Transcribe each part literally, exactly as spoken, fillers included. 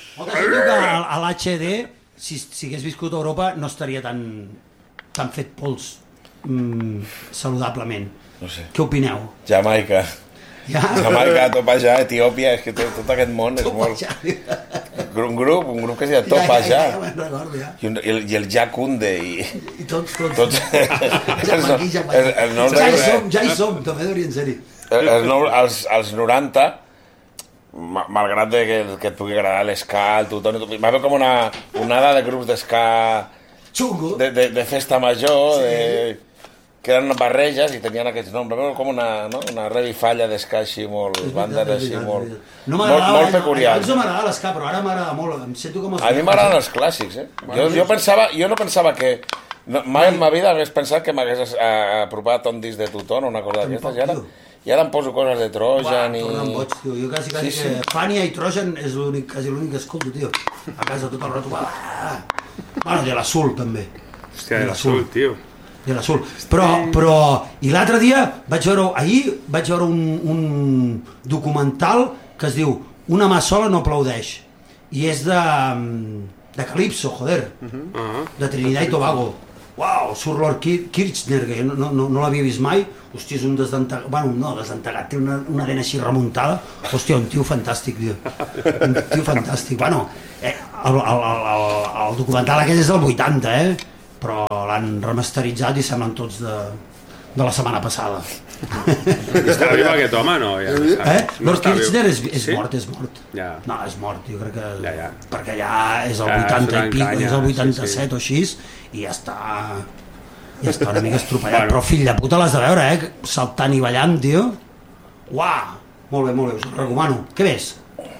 Molta gent diu que a l'H D, si, si hagués viscut a Europa, no estaria tan, tan fet pols mm, saludablement. No sé. Què opineu? Jamaica. Ja? Jamaica, Topajà, Etiòpia, és que tot, tot aquest món és molt... Un grup, un grup que es deia Topajà. Ja, ja, ja, ja, recordo, ja. I, un, i, el, i el Jacunde i... I tots, tots. tots Jamaiquí, Jamaiquí. Ja hi som, ja hi som, també deurien ser-hi. Els, els, els noranta, malgrat de que, que et pugui agradar l'esca, el tutón, va haver com una onada de grups d'esca... Xungo. De, de, de festa major, sí. de... que eren barreges i tenien aquests noms, com una, no? una revifalla d'esca així, molt, bandes així, molt, no molt, molt peculiars. Abans no m'agradava l'esca, però ara m'agrada molt, em sento com els... A mi m'agraden els clàssics, eh? Jo, jo, pensava, jo no pensava que... No, mai en ma vida hagués pensat que m'hagués apropat un disc de Tutón o una cosa d'aquestes, i ara, i ara em poso coses de Trojan i... Tornant boig, tio, jo quasi, quasi sí, que... Sí. Fania i Trojan és l'únic, quasi l'únic que escolto, tio. A casa tot el rato... Bueno, de l'Azul, també. Hòstia, de l'Azul, tio. De l'Azul. Però, però... I l'altre dia vaig veure... Ahir vaig veure un, un documental que es diu Una mà sola no aplaudeix. I és de... de Calypso, joder. Uh-huh. De Trinidad i Tobago. Uau, surt Lord Kirchner, que jo no, no, no l'havia vist mai. Hòstia, és un desentegat... Bueno, no, desentegat, té una, una dent així remuntada. Hòstia, un tio fantàstic, tio. Un tio fantàstic. Bueno, eh, el, el, el, el, el documental aquest és del vuitanta, eh? Però l'han remasteritzat i semblen tots de, de la setmana passada. I està viu aquest home, no? Ja, eh? Lord Kirchner és, és sí? mort, és mort. Ja. No, és mort, jo crec que... Ja, ja. Perquè ja és el vuitanta i pico, és el vuitanta-set sí, sí. o així, i ja està... Ja està una mica estropellat. Bueno. Però fill de puta l'has de veure, eh? Saltant i ballant, tio. Uau! Molt bé, molt bé, us ho recomano. Què ves?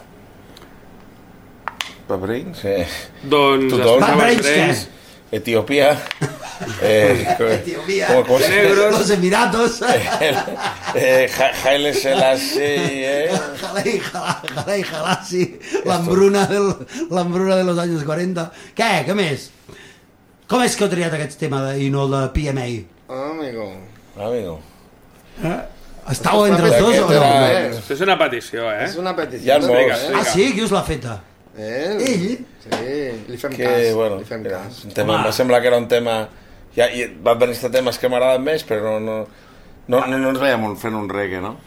Pabrins? Sí. Doncs... Pabrins, què? Etiopía, eh, Etiopía, como, como negros, los Emiratos, eh, Haile Selassie, eh. Haile Selassie, l'hambruna del, l'hambruna de los años cuarenta. Què, què més? Com és que heu triat aquest tema de, i no el de P M A? Amigo, amigo. Eh? Estàu entre els dos o no? Això és una petició, eh? És una petició. Ja molts. Ah, sí? Qui us l'ha feta? Ell? Ell? Sí, li fem que, cas. Bueno, li fem cas. Tema, em va semblar que era un tema... Ja, i va venir este temes que m'agraden més, però no, no, no, no ens veiem fent un reggae, no?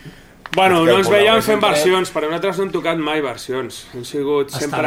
Bueno, no ens veiem fent versions, però nosaltres no hem tocat mai versions. Han sigut Està sempre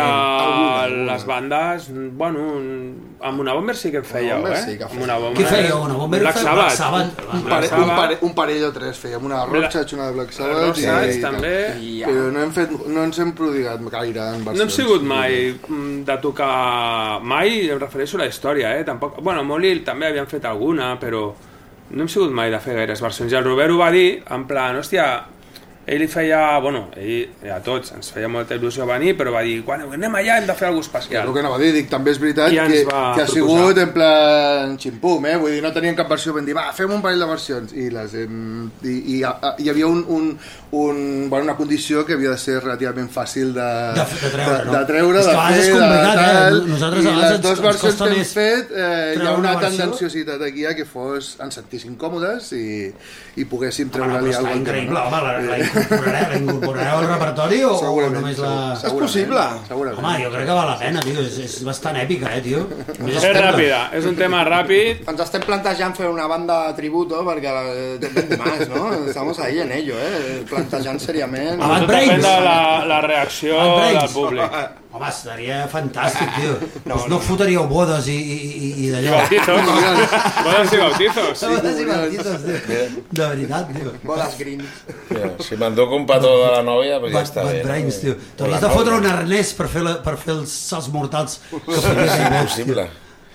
bé. les bandes... Bueno, amb una Bomber sí que en fèieu, eh? Sí que amb una Bomber. Què fèieu? Una Bomber Black fèieu Sabbath. Black Sabbath. Un, pare, un, pare, un parell o tres fèiem, una de Rochach, una de Black Sabbath... Rochach, també. I, però no, hem fet, no ens hem prodigat gaire en versions. No hem sigut mai de tocar... Mai, em refereixo a la història, eh? Tampoc... Bueno, a Molil també havíem fet alguna, però no hem sigut mai de fer gaires versions. I el Robert ho va dir, en plan, hòstia... Ell li feia, bueno, ell a tots ens feia molta il·lusió venir, però va dir, quan anem allà hem de fer alguna cosa especial. El que anava a dir, dic, també és veritat que, que ha proposar. Sigut en plan ximpum, eh? Vull dir, no teníem cap versió, vam dir, va, fem un parell de versions, i les hem... I, i, hi havia un, un, un, bueno, una condició que havia de ser relativament fàcil de, de, de treure, de, de, treure, és de fer, és de tal, eh? Nosaltres, i les dues versions que hem més fet, eh, hi ha una, una tendenciositat aquí a que fos, ens sentissin còmodes i, i poguéssim treure-li alguna cosa. Increïble, no? home, la, la incorporareu, la incorporareu al repertori o, o només la... És possible. Home, jo crec que val la pena, tio, és, és bastant èpica, eh, tio. És ràpida, és un tema ràpid. Ens estem plantejant fer una banda tributo perquè depèn más, no? Estamos ahí en ello, eh? Plantejant seriament. Tot depèn de la, la reacció del públic. Home, seria fantàstic, tio. No, no fotríeu bodes i, i, i d'allò. Bautizos. Bodes i bautizos. Bodes i bautizos, tio. De veritat, tio. Bodes green. Si m'enduc un petó de la nòvia, doncs ja està bé. Bad brains, tio. T'hauries de fotre un arnès per fer, la, per fer els salts mortals. És impossible.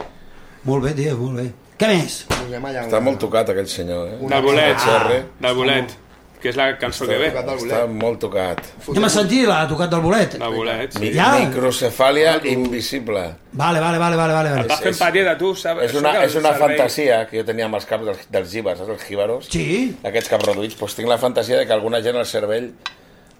Molt bé, tio, molt bé. Què més? Està molt tocat aquell senyor, eh? Del bolet. Del bolet. Que és la cançó que ve. Està molt tocat. Ja m'has sentit la tocat del bolet? Del bolet, sí. Ja? Microcefàlia invisible. Vale, vale, vale, vale, vale. Estàs fent patir de tu, saps? És una, és una fantasia que jo tenia amb els caps dels, dels jíbars, saps? Els jíbaros. Sí. Aquests caps reduïts. Doncs tinc la fantasia de que alguna gent al cervell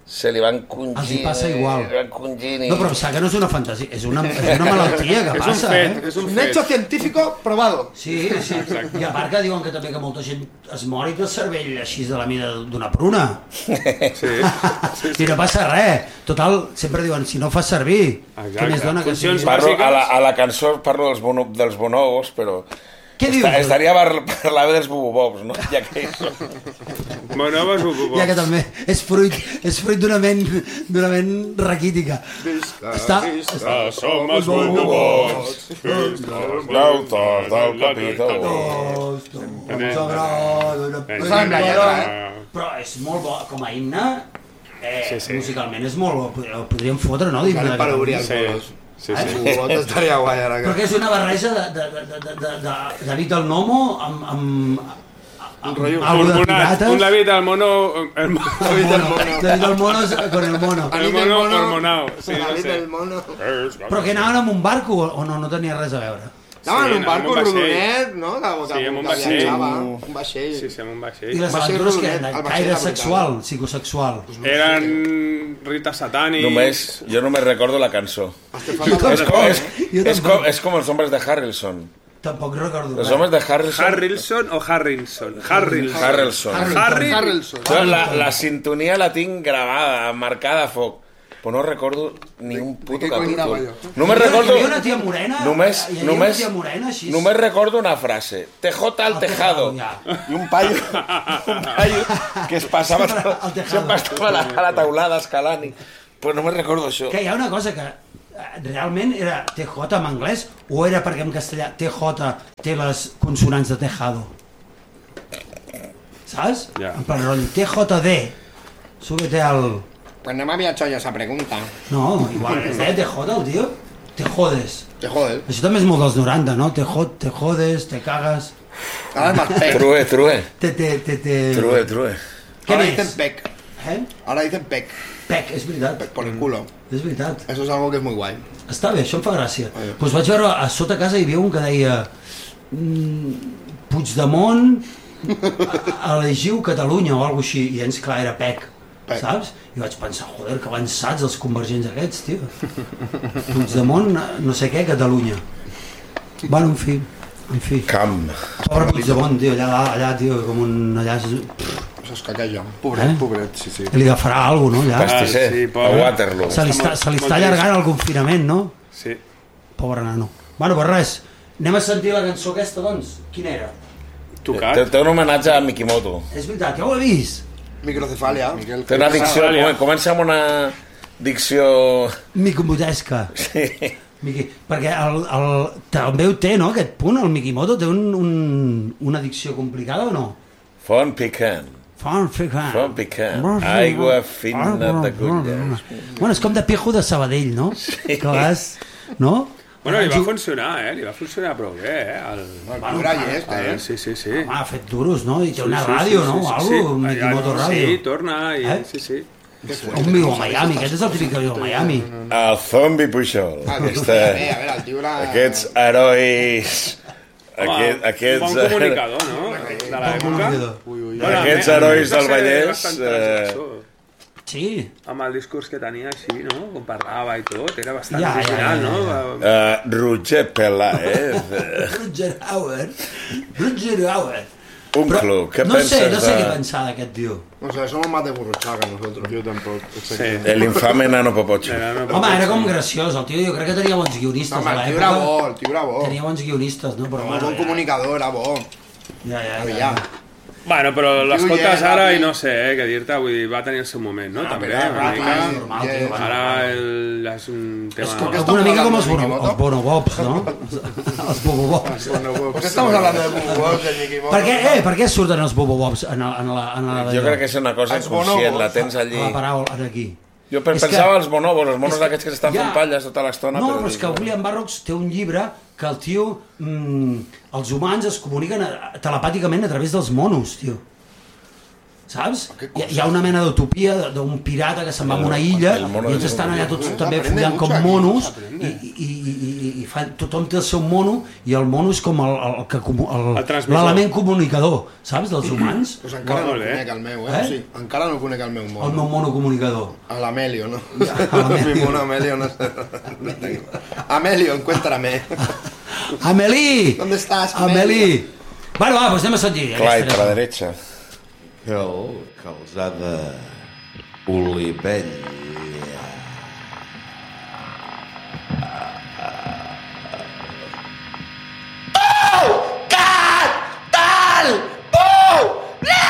se li van congint... Els hi passa igual. Van congint i... No, però em sap que no és una fantasia, és una, és una malaltia que és passa, un fet, eh? és un, un hecho científico probado. Sí, sí. I a part que diuen que també que molta gent es mori del cervell així de la mida d'una pruna. Sí. sí, sí. I no passa res. Total, sempre diuen, si no fa servir, exacte. Què més dona que sigui? Parlo, a, la, a la cançó parlo dels, bono, dels bonobos, però... Què dius? Esta, estaria per parlar bé dels bubobobs, no? Ja que és... Bonobos, bubobobs. Ja que també és fruit, és fruit d'una ment, d'una ment raquítica. Visca, Està... Ah, som els bubobobs. L'autors del capítol. Ens agrada... Però és molt bo, com a himne, eh, sí, sí. musicalment és molt bo, el podríem fotre, no? Cal per obrir els bolos. Sí, sí. Eh? Bubot estaria guai ara. Però que és una barreja de, de, de, de, de, de David el Nomo amb... amb un rotllo hormonat, un David el mono... El mono. David el mono. David el mono con el mono. El mono hormonau. Sí, David el mono. Però que anaven amb un barco o no, no tenia res a veure? Anaven en un barco rodonet, no? Sí, amb un vaixell. Un vaixell. Sí, sí, amb un vaixell. I les aventures que eren caire sexual, psicosexual. Eren rites satànics. Només, jo només recordo la cançó. És com, és, és, com, és com els homes de Harrelson. Tampoc recordo res. Els homes de Harrelson... Harrelson o Harrelson? Harrelson. Harrelson. Harrelson. La, la sintonia la tinc gravada, marcada a foc. Però no recordo ni un puto capítol. Només recordo... Hi havia una tia morena? Només, hi havia només, una tia morena, així? Només recordo una frase. T J al tejado. I un paio, un paio que es passava... Sempre estava a la, a la taulada escalant. I... Però només recordo això. Que hi ha una cosa que realment era T J en anglès o era perquè en castellà T J té les consonants de tejado? Saps? Yeah. En plan, T J D. Súbete al... Pues no me había hecho yo esa pregunta. No, igual, es de T J, el tío. Te jodes. Te jodes. Això també és molt dels noranta, no? Te, jod, te jodes, te cagas... Ahora es más pec. True, true. Te, te, te, te... True, true. Què Ahora més? dicen pec. Eh? Ahora dicen pec. Pec, és veritat. Pec por el culo. És veritat. Eso es algo que es muy guay. Està bé, això em fa gràcia. Doncs pues vaig veure, a sota casa hi havia un que deia mm, Puigdemont elegiu Catalunya o alguna així, i ens, clar, era pec. Pec. Saps? I vaig pensar, joder, que avançats els convergents aquests, tio. Puigdemont, no sé què, Catalunya. Bueno, en fi, en fi. Camp. Pobre Puigdemont, tio, allà, allà, tio, com un... allà... Això és cacalló. Pobret, eh? pobret, sí, sí. Li agafarà alguna cosa, no, allà? Pastisser, ah, sí, a Waterloo. Se li està, se li està allargant el confinament, no? Sí. Pobre nano. Bueno, pues res, anem a sentir la cançó aquesta, doncs. Quina era? Tocat. Té un homenatge a Mikimoto. És veritat, ja ho he vist. Microcefalia. Té una dicció, comença amb una dicció... Micomotesca. Sí. Miki, perquè el, el, també ho té, no, aquest punt, el Mikimoto té un, un, una dicció complicada o no? Font picant. Font picant. Font picant. Aigua fina de colles. Bueno, és com de Pijo de Sabadell, no? Sí. Que a vegades, no? Bueno, li va funcionar, eh? Li va funcionar prou bé, eh? El, el Burallès, eh? Sí, sí, sí. Home, ha fet duros, no? I té una ràdio, no? O algo, un Mikimoto ràdio. Sí, torna, i... Eh? Sí, sí. Un viu a Miami, aquest és el típic que viu a Miami. El Zombi Pujol. Aquesta, a veure, el tio era... Aquests herois... Aquest, aquests... Un bon comunicador, no? De l'època. Aquests herois del Vallès... Sí. Amb el discurs que tenia així, no? Com parlava i tot, era bastant ja, original, ja, ja, ja. no? Uh, Roger Peláez. Roger Hauer. Roger Hauer. Un Però, club, què no penses sé, no sé de... què pensar d'aquest tio. No sé, somos más de burruchaga nosotros. Yo tampoc. Sí. El infame Nano Popocho. Home, era com graciós, el tio, jo crec que tenia bons guionistes Home, a el tio l'època. era bo, el tio era bo. Tenia bons guionistes, no? Però, Molt bon ja. comunicador, era bo. Ja, ja, Però ja. ja. Bueno, però l'escoltes yeah, ara ràpid. i no sé, eh, què dir-te, vull dir, va tenir el seu moment, no? Ah, També, però una ràpid, mica... normal, yeah. tio, Ara el, és un tema... És com, una mica com els, bono, els bonobobs, no? Els bobobobs. ¿Por qué estamos hablando de bobobobs de Mikimoto? Per què, eh, per què surten els bobobobs en, en la... En la jo crec que és una cosa Els conscient, bonobos. la tens allí. A la paraula, aquí. Jo pensava els bonobos, els monos d'aquests que s'estan fent palles tota l'estona. No, però és que William Burroughs té un llibre que el tio... Mmm, els humans es comuniquen telepàticament a través dels monos, tio. Saps? Hi, hi ha una mena d'utopia d'un pirata que se'n va a una illa i ells estan allà tots també follant com monos i, i, i, i i fan, tothom té el seu mono i el mono és com el, el, el, l'element comunicador, saps, dels humans. Pues encara no, no conec el meu, eh? eh? Sí, encara no conec el meu mono. El meu mono comunicador. A l'Amelio, no? A mi mono Amelio no sé. No tengo. Amelio, encuéntrame. Amelí! ¿Dónde estás, Amelí? Bueno, va, pues anem a sentir. Clyde, a la derecha. Cal, calzada, Olivella.